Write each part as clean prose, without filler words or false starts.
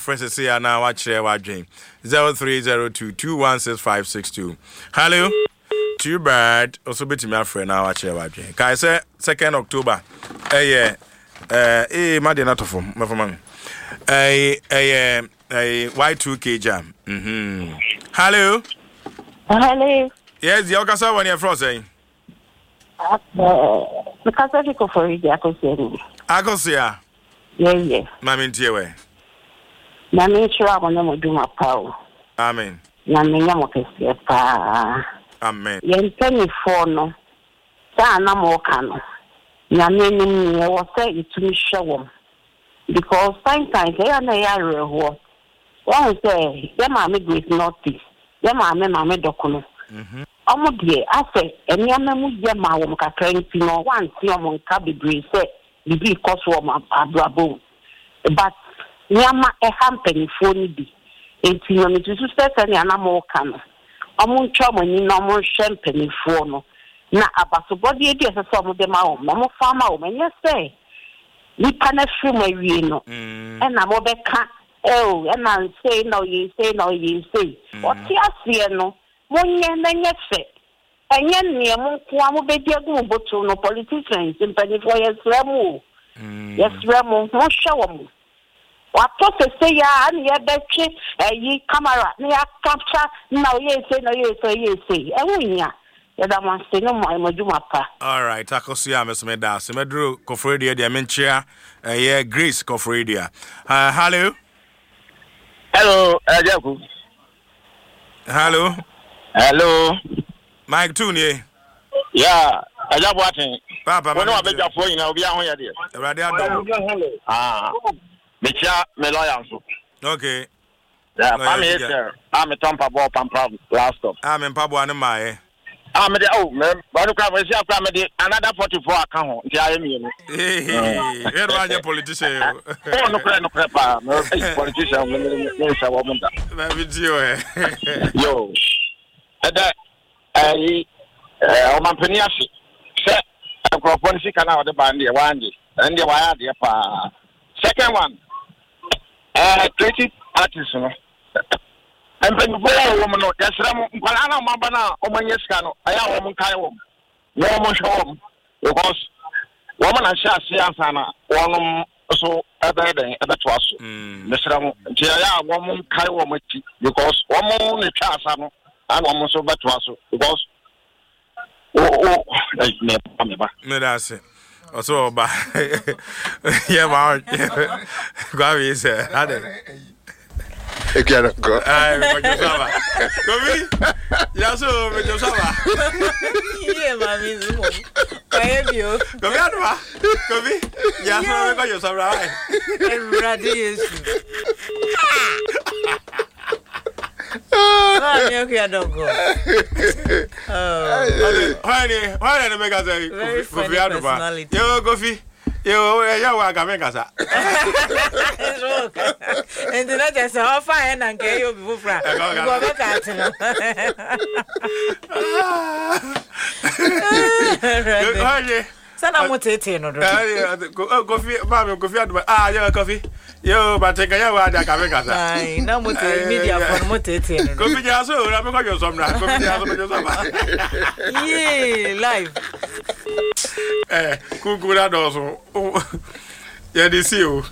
friends say na wa chere wa dwen 0302216562. Hello. Too bad. Also betimi afre na wa chere wa dwen. Kai say 2nd October. Ma de na to fom. Mafama. Y2K jam. Hello. Hello. Yes, you can say when you're from saying. Because I go for it, I can see. Yeah. Mammy, dear way. Mammy, sure, I want to do my power. Amen. Mammy, I'm okay. Amen. Yen penny for no. Sana more cano. Mammy, I was saying to me, show because sometimes they are the area who one say, your mammy is not this. Your mammy, document. Omodie ase eniamemu ye ma wo mkakra nti no wanti omo nka bebre se bibi koso omo abrabo but nyama hampenifo ni bi enti no mitusu se ne anamo ka no omo ntwa mo ni no omo hempenifo no na abasobodi edi ese se omo de ma wo mo fama wo menye se ni pana fru ma wie no na mo beka na say no you say oti ase no monye menye fe enye niemu kwa mo bedi agu botu no politicians impany for yesremu mo hwa mo wato se ya ani ya betwe yi camera na ya capture na ye say ewunya ya da man se no mo majuma pa. All right, akosia mesomeda semedro kofredia dia menchia Grace kofredia. Hello Ajaku. Hello Mike Tune. Yeah, Ajabu atin. Papa, when I beja for you now, be on here. Mecha me lawyer so. Okay. Yeah, I'm here, sir. I'm a Tampa ball pampa last stop. I'm in Pabua and my. I'm man. But look at another 44 account. You're politician. Oh, no prepper. No politician. Yo. My peniashi. Set a proponent can out the band, and the wire, second one. Creative artist. And when you woman, yes, Palana Mabana, Omanescano, I am woman Kaiwom. Woman home because woman and Shasiana, one so other than other twas. Mr. Jaya, woman Kaiwom because woman the Chasano, and woman so bad was because that's it. Also, but yeah, Gavi is I can't go. Kofi, yaso mejosaba. Yeah, mami zumo. Kaebio. Kofi, yaso mejosaba. Everybody is. Mami, okay, I don't go. Why the mega say Kofi Aduba? Yo, Kofi. Yo, wa kamekasa. And the not just how fine and get you before Frank. Go back at him. Sana mutete no do. Coffee, mama, coffee Aduba. Yo, coffee. Yo, but take ya wa da kamekasa. Ai, na mutete media for mutete no. Coffee jaso, na me ko yo som na. Coffee jaso me jo sama. Yeah, live. Kukura dozo. Yeah, they see you.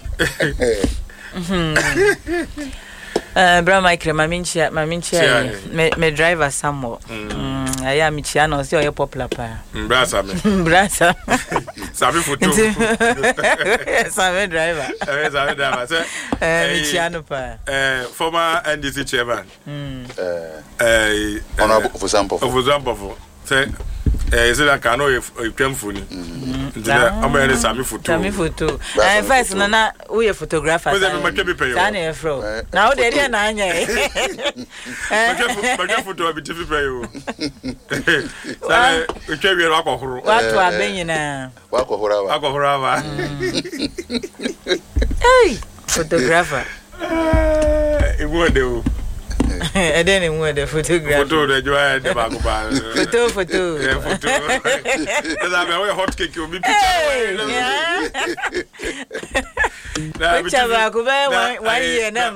Bra Mike, maminchia, me driver somewhere. I am Michiano, so you're popular. Brasa. Sabi futu. Sabi driver. Michiano pa. Former NDC chairman. For example. Say. Is it a cano if came funny? I'm a Sami photo. And first, Nana, we are photographers. Now they didn't know. Photo of you. We can be alcohol. What to a billionaire? Alcohol. Hey, photographer. It would do. I didn't want the photograph. Photo the joy the back. Photo. Yeah, photo. Because I'm a hot cake. You'll be picture. Yeah. Why